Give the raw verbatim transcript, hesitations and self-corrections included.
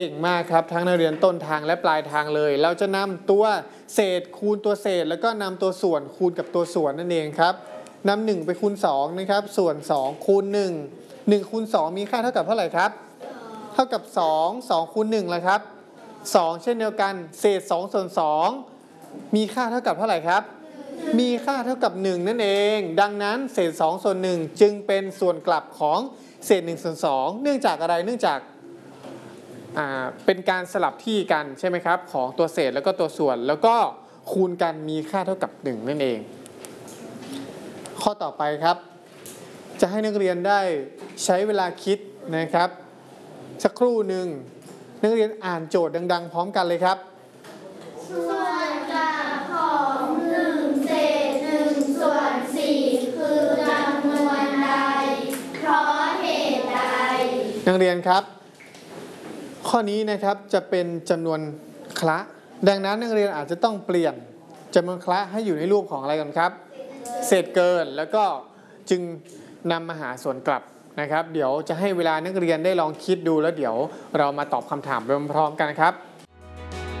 เก่งมากครับทั้งนักเรียนต้นทางและปลายทางเลยเราจะนำตัวเศษคูณตัวเศษแล้วก็นำตัวส่วนคูณกับตัวส่วนนั่นเองครับนำหนึ่งไปคูณสองนะครับส่วนสองคูณหนึ่ง หนึ่งคูณสองมีค่าเท่ากับเท่าไหร่ครับเท่ากับสอง สองคูณหนึ่งละครับสองเช่นเดียวกันเศษสองส่วนสองมีค่าเท่ากับเท่าไหร่ครับมีค่าเท่ากับหนึ่งนั่นเองดังนั้นเศษสองส่วนหนึ่งจึงเป็นส่วนกลับของเศษหนึ่งส่วนสองเนื่องจากอะไรเนื่องจากอ่าเป็นการสลับที่กันใช่ไหมครับของตัวเศษแล้วก็ตัวส่วนแล้วก็คูณกันมีค่าเท่ากับหนึ่งนั่นเองข้อต่อไปครับจะให้นักเรียนได้ใช้เวลาคิดนะครับสักครู่หนึ่งนักเรียนอ่านโจทย์ดังๆพร้อมกันเลยครับส่วนกลับของหนึ่งเศษหนึ่งส่วนสี่คือจำนวนใดเพราะเหตุใดนักเรียนครับข้อนี้นะครับจะเป็นจำนวนคละดังนั้นนักเรียนอาจจะต้องเปลี่ยนจำนวนคละให้อยู่ในรูปของอะไรก่อนครับเศษเกินแล้วก็จึงนำมาหาส่วนกลับนะครับเดี๋ยวจะให้เวลานักเรียนได้ลองคิดดูแล้วเดี๋ยวเรามาตอบคำถามพร้อมๆกันครับ